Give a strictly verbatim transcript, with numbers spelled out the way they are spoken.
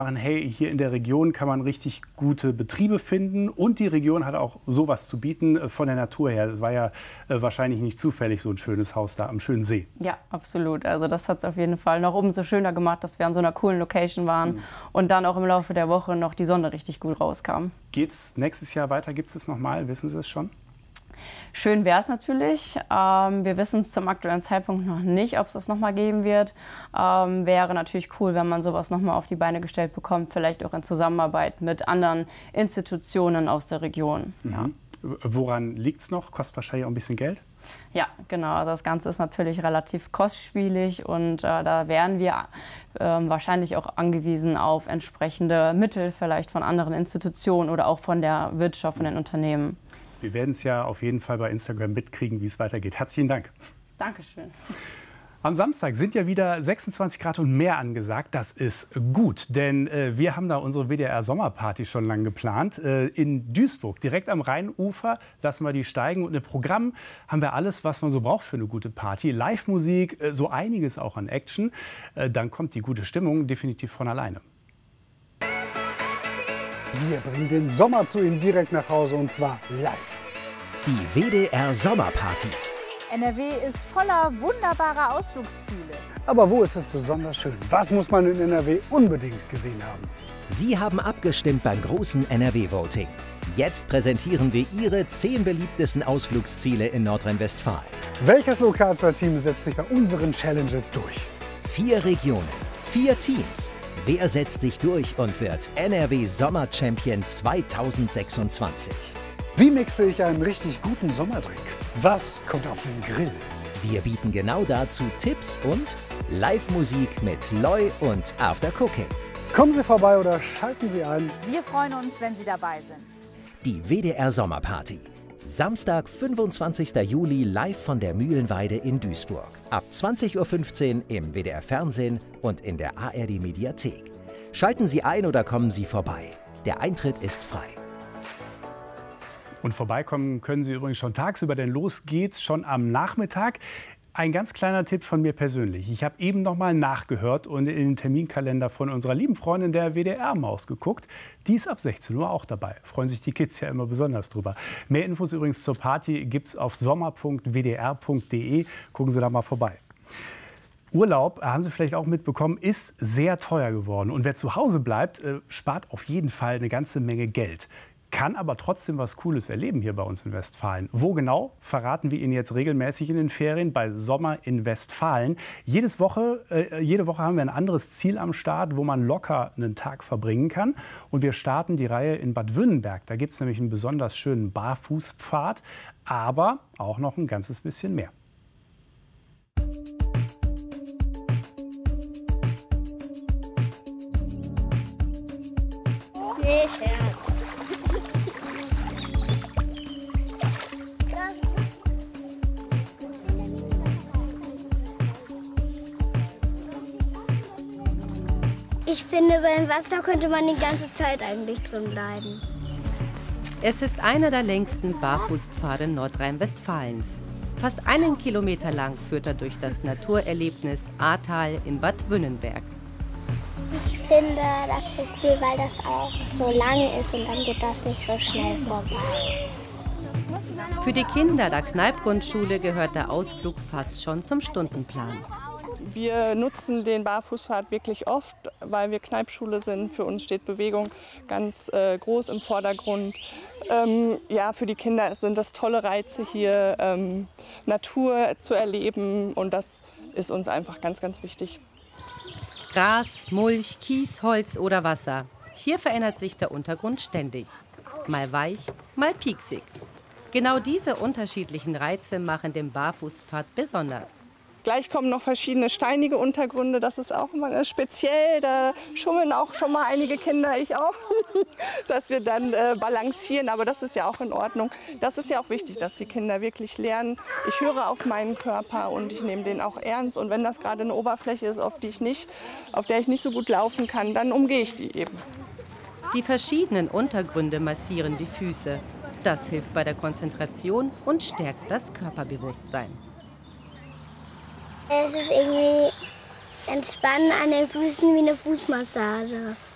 Hey, hier in der Region kann man richtig gute Betriebe finden und die Region hat auch sowas zu bieten von der Natur her. Das war ja äh, wahrscheinlich nicht zufällig so ein schönes Haus da am schönen See. Ja, absolut. Also das hat es auf jeden Fall noch umso schöner gemacht, dass wir an so einer coolen Location waren mhm. und dann auch im Laufe der Woche noch die Sonne richtig gut rauskam. Geht's nächstes Jahr weiter? Gibt es es noch mal? Wissen Sie es schon? Schön wäre es natürlich. Ähm, wir wissen es zum aktuellen Zeitpunkt noch nicht, ob es das noch mal geben wird. Ähm, wäre natürlich cool, wenn man sowas noch mal auf die Beine gestellt bekommt, vielleicht auch in Zusammenarbeit mit anderen Institutionen aus der Region. Mhm. Ja. Woran liegt es noch? Kostet wahrscheinlich auch ein bisschen Geld? Ja, genau. Also das Ganze ist natürlich relativ kostspielig und äh, da wären wir äh, wahrscheinlich auch angewiesen auf entsprechende Mittel, vielleicht von anderen Institutionen oder auch von der Wirtschaft, von den Unternehmen. Wir werden es ja auf jeden Fall bei Instagram mitkriegen, wie es weitergeht. Herzlichen Dank. Dankeschön. Am Samstag sind ja wieder sechsundzwanzig Grad und mehr angesagt. Das ist gut, denn äh, wir haben da unsere W D R-Sommerparty schon lange geplant. Äh, in Duisburg, direkt am Rheinufer, lassen wir die steigen. Und im Programm haben wir alles, was man so braucht für eine gute Party. Live-Musik, äh, so einiges auch an Action. Äh, dann kommt die gute Stimmung definitiv von alleine. Wir bringen den Sommer zu Ihnen direkt nach Hause und zwar live. Die W D R-Sommerparty. N R W ist voller wunderbarer Ausflugsziele. Aber wo ist es besonders schön? Was muss man in N R W unbedingt gesehen haben? Sie haben abgestimmt beim großen N R W-Voting. Jetzt präsentieren wir Ihre zehn beliebtesten Ausflugsziele in Nordrhein-Westfalen. Welches Lokalstar-Team setzt sich bei unseren Challenges durch? Vier Regionen, vier Teams. Wer setzt sich durch und wird N R W Sommer-Champion zweitausendsechsundzwanzig? Wie mixe ich einen richtig guten Sommerdrink? Was kommt auf den Grill? Wir bieten genau dazu Tipps und Live-Musik mit Loi und After Cooking. Kommen Sie vorbei oder schalten Sie ein. Wir freuen uns, wenn Sie dabei sind. Die W D R-Sommerparty. Samstag, fünfundzwanzigster Juli, live von der Mühlenweide in Duisburg. Ab zwanzig Uhr fünfzehn im W D R-Fernsehen und in der A R D-Mediathek. Schalten Sie ein oder kommen Sie vorbei. Der Eintritt ist frei. Und vorbeikommen können Sie übrigens schon tagsüber, denn los geht's schon am Nachmittag. Ein ganz kleiner Tipp von mir persönlich. Ich habe eben noch mal nachgehört und in den Terminkalender von unserer lieben Freundin der W D R-Maus geguckt. Die ist ab sechzehn Uhr auch dabei. Freuen sich die Kids ja immer besonders drüber. Mehr Infos übrigens zur Party gibt's auf sommer punkt w d r punkt de. Gucken Sie da mal vorbei. Urlaub, haben Sie vielleicht auch mitbekommen, ist sehr teuer geworden. Und wer zu Hause bleibt, spart auf jeden Fall eine ganze Menge Geld. Kann aber trotzdem was Cooles erleben hier bei uns in Westfalen. Wo genau, verraten wir Ihnen jetzt regelmäßig in den Ferien bei Sommer in Westfalen. Jedes Woche, äh, jede Woche haben wir ein anderes Ziel am Start, wo man locker einen Tag verbringen kann. Und wir starten die Reihe in Bad Wünnenberg. Da gibt es nämlich einen besonders schönen Barfußpfad, aber auch noch ein ganzes bisschen mehr. Nee, Scherz. Ich finde, beim Wasser könnte man die ganze Zeit eigentlich drin bleiben. Es ist einer der längsten Barfußpfade Nordrhein-Westfalens. Fast einen Kilometer lang führt er durch das Naturerlebnis Ahrtal in Bad Wünnenberg. Ich finde das so cool, weil das auch so lang ist und dann geht das nicht so schnell vorbei. Für die Kinder der Kneipp-Grundschule gehört der Ausflug fast schon zum Stundenplan. Wir nutzen den Barfußpfad wirklich oft, weil wir Kneippschule sind. Für uns steht Bewegung ganz äh, groß im Vordergrund. Ähm, ja, für die Kinder sind das tolle Reize hier, ähm, Natur zu erleben und das ist uns einfach ganz, ganz wichtig. Gras, Mulch, Kies, Holz oder Wasser. Hier verändert sich der Untergrund ständig. Mal weich, mal pieksig. Genau diese unterschiedlichen Reize machen den Barfußpfad besonders. Gleich kommen noch verschiedene steinige Untergründe, das ist auch immer speziell, da schummeln auch schon mal einige Kinder, ich auch, dass wir dann äh, balancieren, aber das ist ja auch in Ordnung. Das ist ja auch wichtig, dass die Kinder wirklich lernen, ich höre auf meinen Körper und ich nehme den auch ernst und wenn das gerade eine Oberfläche ist, auf die ich nicht, auf der ich nicht so gut laufen kann, dann umgehe ich die eben. Die verschiedenen Untergründe massieren die Füße. Das hilft bei der Konzentration und stärkt das Körperbewusstsein. Es ist irgendwie entspannen an den Füßen wie eine Fußmassage.